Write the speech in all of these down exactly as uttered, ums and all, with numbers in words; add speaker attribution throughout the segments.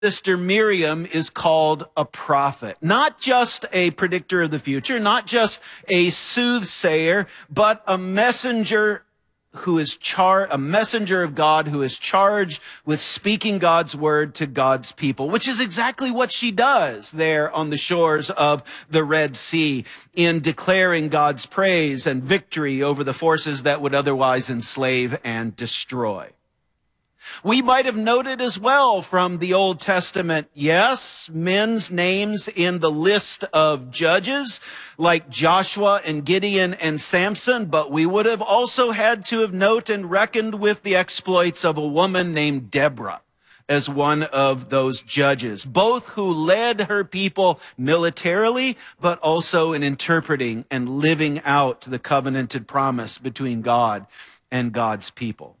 Speaker 1: sister Miriam is called a prophet, not just a predictor of the future, not just a soothsayer, but a messenger who is char a messenger of God who is charged with speaking God's word to God's people, which is exactly what she does there on the shores of the Red Sea in declaring God's praise and victory over the forces that would otherwise enslave and destroy. We might have noted as well from the Old Testament, yes, men's names in the list of judges like Joshua and Gideon and Samson, but we would have also had to have noted and reckoned with the exploits of a woman named Deborah as one of those judges, both who led her people militarily, but also in interpreting and living out the covenanted promise between God and God's people.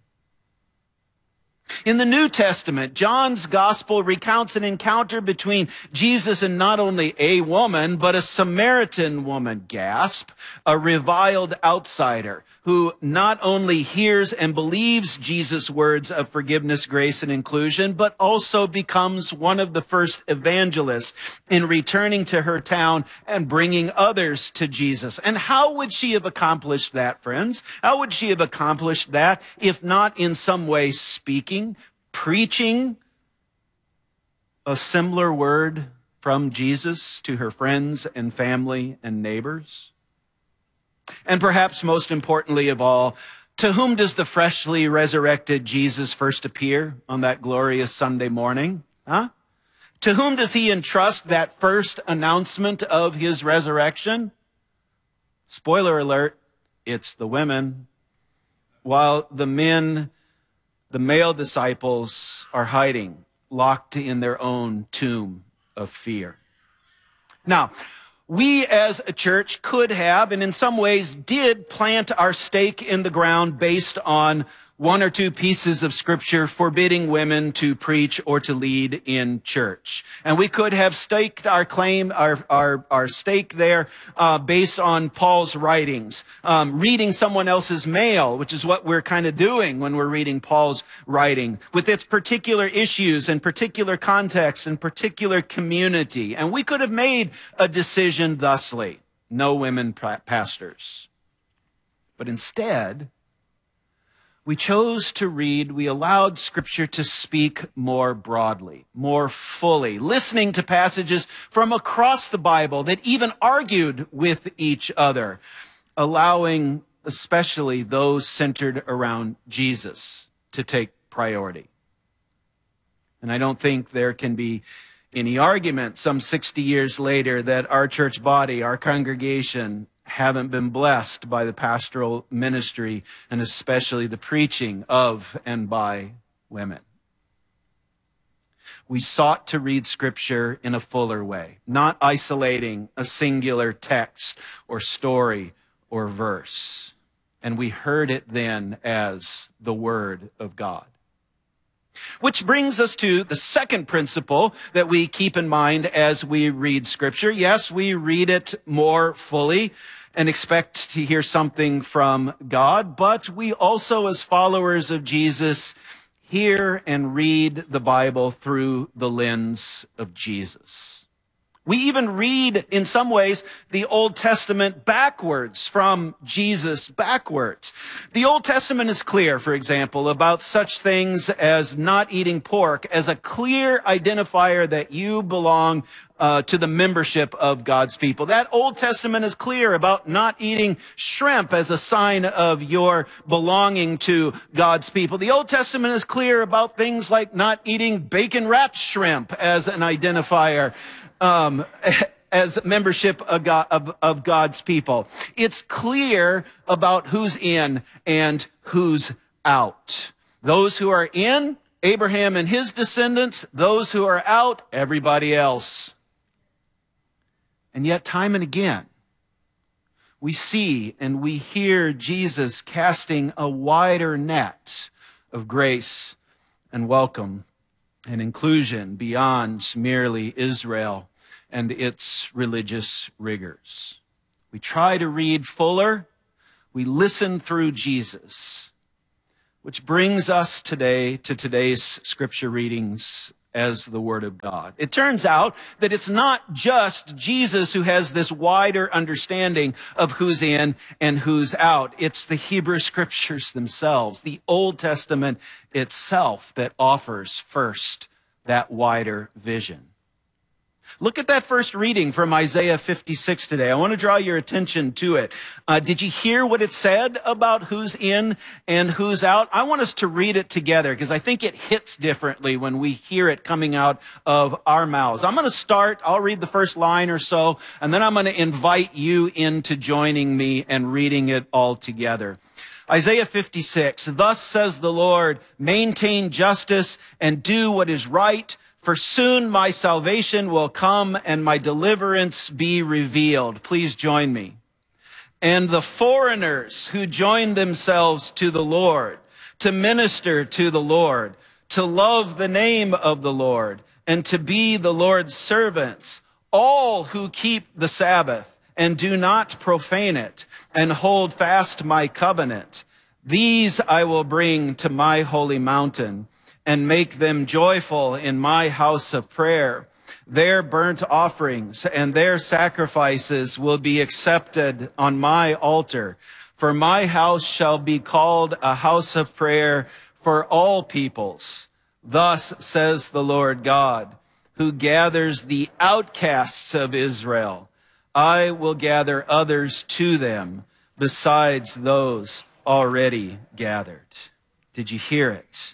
Speaker 1: In the New Testament, John's gospel recounts an encounter between Jesus and not only a woman, but a Samaritan woman, gasp, a reviled outsider who not only hears and believes Jesus' words of forgiveness, grace, and inclusion, but also becomes one of the first evangelists in returning to her town and bringing others to Jesus. And how would she have accomplished that, friends? How would she have accomplished that if not in some way speaking, preaching a similar word from Jesus to her friends and family and neighbors? And perhaps most importantly of all, to whom does the freshly resurrected Jesus first appear on that glorious Sunday morning? Huh? To whom does he entrust that first announcement of his resurrection? Spoiler alert, it's the women. While the men, the male disciples, are hiding, locked in their own tomb of fear. Now, we as a church could have, and in some ways did, plant our stake in the ground based on one or two pieces of scripture forbidding women to preach or to lead in church. And we could have staked our claim, our, our, our stake there, uh, based on Paul's writings. Um, reading someone else's mail, which is what we're kind of doing when we're reading Paul's writing, with its particular issues and particular context and particular community. And we could have made a decision thusly: no women pastors. But instead, we chose to read, we allowed Scripture to speak more broadly, more fully, listening to passages from across the Bible that even argued with each other, allowing especially those centered around Jesus to take priority. And I don't think there can be any argument some sixty years later that our church body, our congregation, haven't been blessed by the pastoral ministry and especially the preaching of and by women. We sought to read Scripture in a fuller way, not isolating a singular text or story or verse. And we heard it then as the Word of God. Which brings us to the second principle that we keep in mind as we read Scripture. Yes, we read it more fully and expect to hear something from God, but we also, as followers of Jesus, hear and read the Bible through the lens of Jesus. We even read, in some ways, the Old Testament backwards, from Jesus backwards. The Old Testament is clear, for example, about such things as not eating pork as a clear identifier that you belong uh, to the membership of God's people. That Old Testament is clear about not eating shrimp as a sign of your belonging to God's people. The Old Testament is clear about things like not eating bacon-wrapped shrimp as an identifier Um, as membership of, God, of, of God's people. It's clear about who's in and who's out. Those who are in, Abraham and his descendants. Those who are out, everybody else. And yet, time and again, we see and we hear Jesus casting a wider net of grace and welcome and inclusion beyond merely Israel and its religious rigors. We try to read fuller. We listen through Jesus, which brings us today to today's scripture readings as the Word of God. It turns out that it's not just Jesus who has this wider understanding of who's in and who's out. It's the Hebrew Scriptures themselves, the Old Testament itself, that offers first that wider vision. Look at that first reading from Isaiah fifty-six today. I want to draw your attention to it. Uh, did you hear what it said about who's in and who's out? I want us to read it together because I think it hits differently when we hear it coming out of our mouths. I'm going to start. I'll read the first line or so, and then I'm going to invite you into joining me and reading it all together. Isaiah fifty-six, thus says the Lord, maintain justice and do what is right, for soon my salvation will come and my deliverance be revealed. Please join me. And the foreigners who join themselves to the Lord, to minister to the Lord, to love the name of the Lord, and to be the Lord's servants, all who keep the Sabbath and do not profane it, and hold fast my covenant, these I will bring to my holy mountain, and make them joyful in my house of prayer. Their burnt offerings and their sacrifices will be accepted on my altar. For my house shall be called a house of prayer for all peoples. Thus says the Lord God, who gathers the outcasts of Israel. I will gather others to them besides those already gathered. Did you hear it?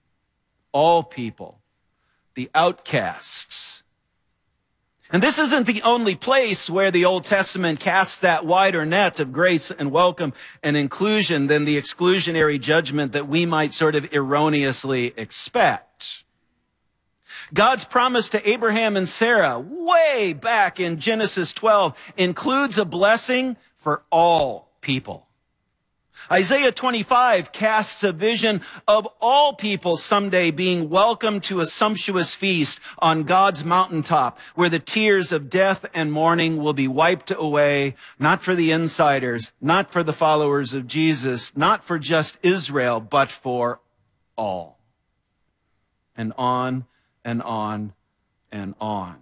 Speaker 1: All people, the outcasts. And this isn't the only place where the Old Testament casts that wider net of grace and welcome and inclusion than the exclusionary judgment that we might sort of erroneously expect. God's promise to Abraham and Sarah way back in Genesis twelve includes a blessing for all people. Isaiah twenty-five casts a vision of all people someday being welcomed to a sumptuous feast on God's mountaintop, where the tears of death and mourning will be wiped away, not for the insiders, not for the followers of Jesus, not for just Israel, but for all. And on and on and on.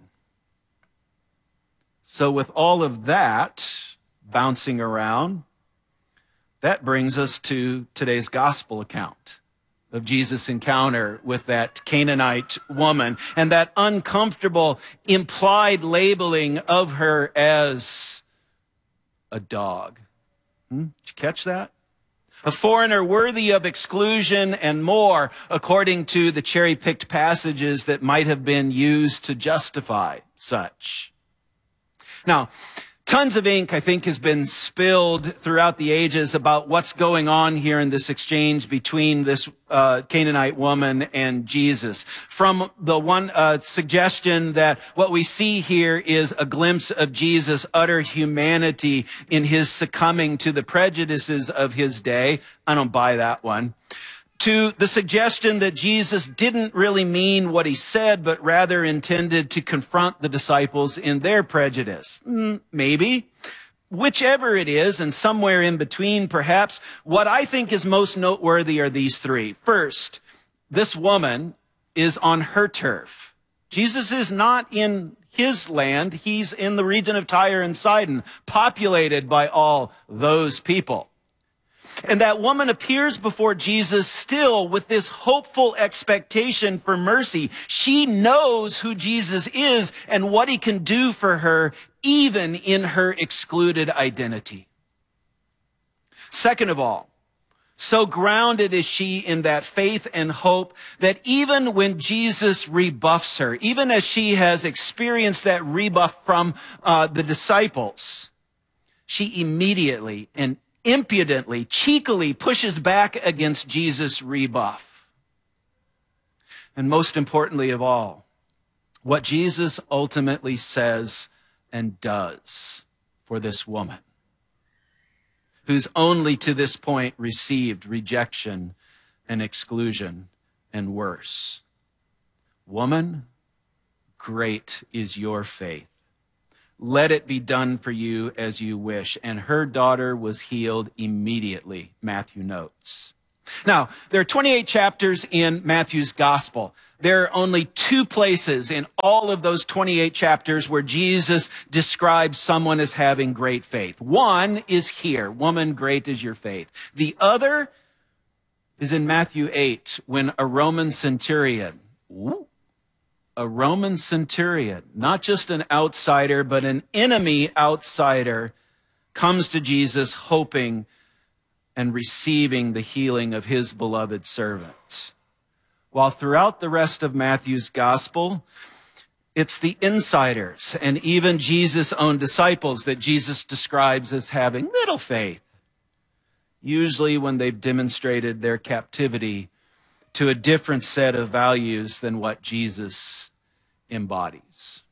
Speaker 1: So with all of that bouncing around, that brings us to today's gospel account of Jesus' encounter with that Canaanite woman and that uncomfortable implied labeling of her as a dog. Hmm? Did you catch that? A foreigner worthy of exclusion and more, according to the cherry-picked passages that might have been used to justify such. Now, tons of ink, I think, has been spilled throughout the ages about what's going on here in this exchange between this uh, Canaanite woman and Jesus. From the one uh, suggestion that what we see here is a glimpse of Jesus' utter humanity in his succumbing to the prejudices of his day. I don't buy that one. To the suggestion that Jesus didn't really mean what he said, but rather intended to confront the disciples in their prejudice. Mm, maybe. Whichever it is, and somewhere in between, perhaps, what I think is most noteworthy are these three. First, this woman is on her turf. Jesus is not in his land. He's in the region of Tyre and Sidon, populated by all those people. And that woman appears before Jesus still with this hopeful expectation for mercy. She knows who Jesus is and what he can do for her, even in her excluded identity. Second of all, so grounded is she in that faith and hope that even when Jesus rebuffs her, even as she has experienced that rebuff from uh, the disciples, she immediately and impudently, cheekily pushes back against Jesus' rebuff. And most importantly of all, what Jesus ultimately says and does for this woman, who's only to this point received rejection and exclusion and worse. Woman, great is your faith. Let it be done for you as you wish. And her daughter was healed immediately, Matthew notes. Now, there are twenty-eight chapters in Matthew's gospel. There are only two places in all of those twenty-eight chapters where Jesus describes someone as having great faith. One is here, woman, great is your faith. The other is in Matthew eight, when a Roman centurion, ooh, a Roman centurion, not just an outsider, but an enemy outsider, comes to Jesus hoping and receiving the healing of his beloved servant. While throughout the rest of Matthew's gospel, it's the insiders and even Jesus' own disciples that Jesus describes as having little faith, usually when they've demonstrated their captivity to a different set of values than what Jesus embodies.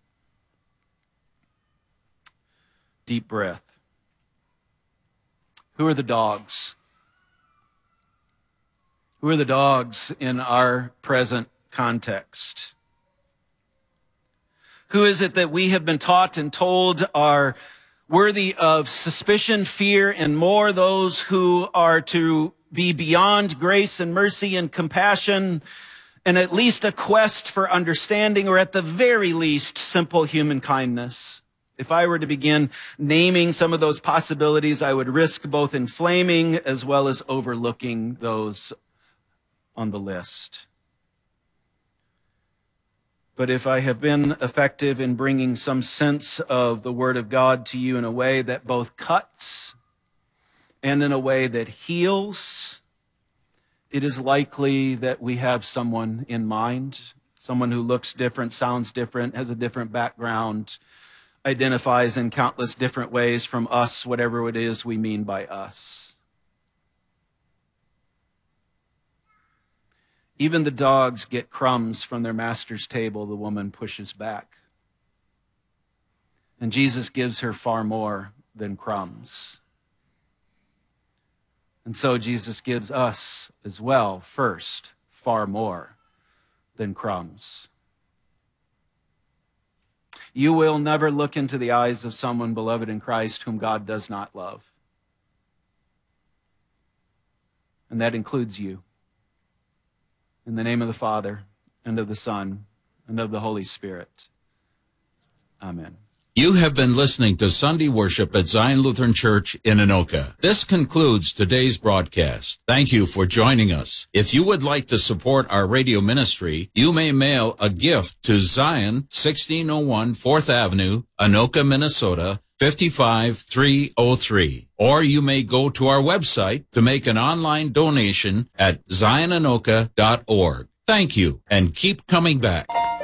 Speaker 1: Deep breath. Who are the dogs? Who are the dogs in our present context? Who is it that we have been taught and told are worthy of suspicion, fear, and more? Those who are to be beyond grace and mercy and compassion, and at least a quest for understanding, or at the very least, simple human kindness. If I were to begin naming some of those possibilities, I would risk both inflaming as well as overlooking those on the list. But if I have been effective in bringing some sense of the Word of God to you in a way that both cuts and in a way that heals, it is likely that we have someone in mind, someone who looks different, sounds different, has a different background, identifies in countless different ways from us, whatever it is we mean by us. Even the dogs get crumbs from their master's table, the woman pushes back. And Jesus gives her far more than crumbs. And so Jesus gives us as well, first, far more than crumbs. You will never look into the eyes of someone beloved in Christ whom God does not love. And that includes you. In the name of the Father, and of the Son, and of the Holy Spirit. Amen.
Speaker 2: You have been listening to Sunday worship at Zion Lutheran Church in Anoka. This concludes today's broadcast. Thank you for joining us. If you would like to support our radio ministry, you may mail a gift to Zion, sixteen oh one fourth Avenue, Anoka, Minnesota, five three oh three. Or you may go to our website to make an online donation at zion anoka dot org. Thank you, and keep coming back.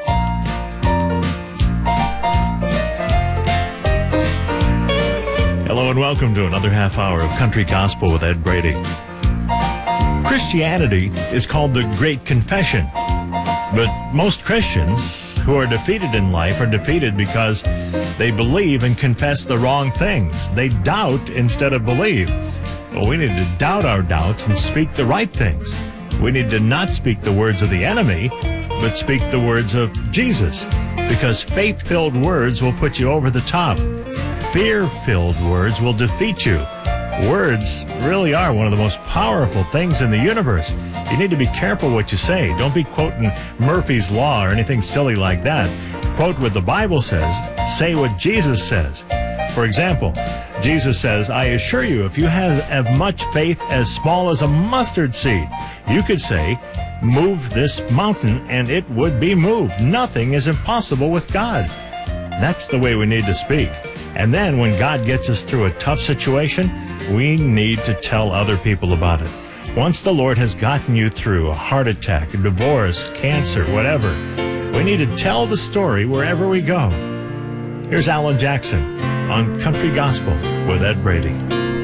Speaker 3: Hello and welcome to another half hour of Country Gospel with Ed Brady. Christianity is called the Great Confession, but most Christians who are defeated in life are defeated because they believe and confess the wrong things. They doubt instead of believe. Well, we need to doubt our doubts and speak the right things. We need to not speak the words of the enemy, but speak the words of Jesus, because faith-filled words will put you over the top. Fear-filled words will defeat you. Words really are one of the most powerful things in the universe. You need to be careful what you say. Don't be quoting Murphy's Law or anything silly like that. Quote what the Bible says. Say what Jesus says. For example, Jesus says, I assure you, if you have as much faith as small as a mustard seed, you could say, move this mountain, and it would be moved. Nothing is impossible with God. That's the way we need to speak. And then when God gets us through a tough situation, we need to tell other people about it. Once the Lord has gotten you through a heart attack, a divorce, cancer, whatever, we need to tell the story wherever we go. Here's Alan Jackson on Country Gospel with Ed Brady.